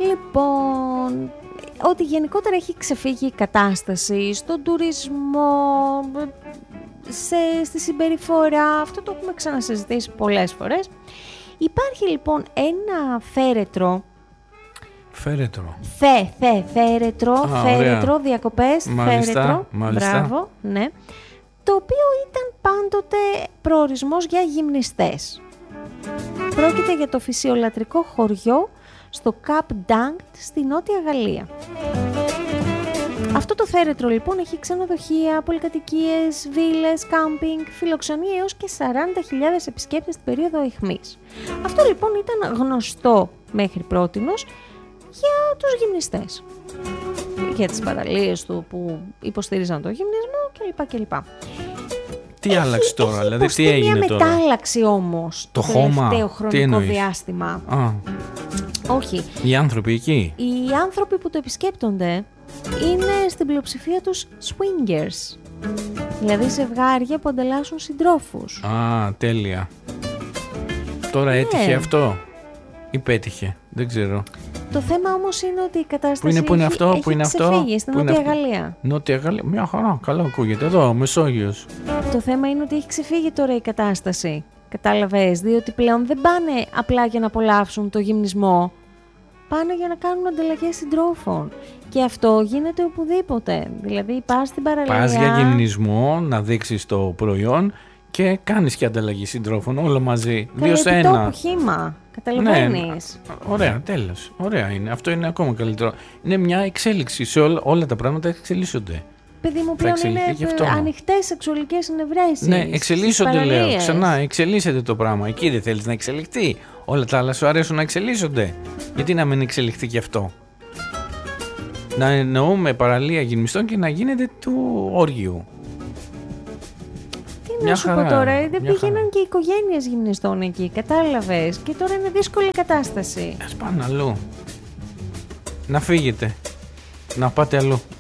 Λοιπόν, ότι γενικότερα έχει ξεφύγει η κατάσταση στον τουρισμό, στη συμπεριφορά, αυτό το έχουμε ξανασυζητήσει πολλές φορές. Υπάρχει λοιπόν ένα φέρετρο. Φέρετρο. Φέρετρο, διακοπές, μάλιστα, φέρετρο, μάλιστα. Μπράβο, ναι. Το οποίο ήταν πάντοτε προορισμός για γυμνιστές. Πρόκειται για το φυσιολατρικό χωριό στο Cap d'Agde στη Νότια Γαλλία. Αυτό το φέρετρο λοιπόν έχει ξενοδοχεία, πολυκατοικίες, βίλες, κάμπινγκ, φιλοξενεί έως και 40.000 επισκέπτες στην περίοδο αιχμής. Αυτό λοιπόν ήταν γνωστό μέχρι πρότινος για τους γυμνιστές, για τις παραλίες του που υποστήριζαν το γυμνισμό κλπ. Τι άλλαξε τώρα, δηλαδή τι έγινε μια τώρα? μετάλλαξη όμως το τελευταίο χώμα, χρονικό διάστημα. Όχι. Οι άνθρωποι εκεί. Οι άνθρωποι που το επισκέπτονται είναι στην πλειοψηφία τους swingers. Δηλαδή ζευγάρια που ανταλλάσσουν συντρόφους. Τέλεια. Τώρα έτυχε αυτό ή πέτυχε, δεν ξέρω. Το θέμα όμως είναι ότι η κατάσταση έχει ξεφύγει στην Νότια Γαλλία. Νότια Γαλλία, μια χαρά, καλά ακούγεται. Εδώ, Μεσόγειος. Το θέμα είναι ότι έχει ξεφύγει τώρα η κατάσταση. Κατάλαβες, διότι πλέον δεν πάνε απλά για να απολαύσουν το γυμνισμό. Πάνε για να κάνουν ανταλλαγές συντρόφων. Και αυτό γίνεται οπουδήποτε. Δηλαδή πας στην παραλία. Πας για γυμνισμό, να δείξεις το προϊόν και κάνεις και ανταλλαγή συντρόφων, όλο μαζί. 2 σε 1. Επιτόπου χύμα. Καταλαβαίνεις. Ναι, ωραία, τέλος. Ωραία είναι. Αυτό είναι ακόμα καλύτερο. Είναι μια εξέλιξη. Σε όλα τα πράγματα εξελίσσονται. Παιδί μου, πλέον είναι ανοιχτές σεξουαλικές συνευρέσεις. Ναι, εξελίσσονται λέω. Ξανά, εξελίσσεται το πράγμα. Εκεί δεν θέλεις να εξελιχθεί. Όλα τα άλλα σου αρέσουν να εξελίσσονται. Γιατί να μην εξελιχθεί και αυτό? Να εννοούμε παραλία γυμνιστών και να γίνεται του όργιου. Τι να σου πω τώρα, δεν πήγαιναν και οι οικογένειες γυμνιστών εκεί, κατάλαβες? Και τώρα είναι δύσκολη κατάσταση. Ας πάνε αλλού. Να φύγετε. Να πάτε αλλού.